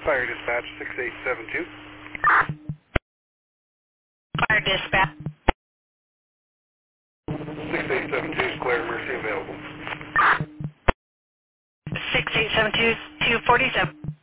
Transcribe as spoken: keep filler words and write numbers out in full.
Fire dispatch six eight seven two. Fire dispatch. six eight seven two, Square Mercy available. six eight seven two, two forty-seven.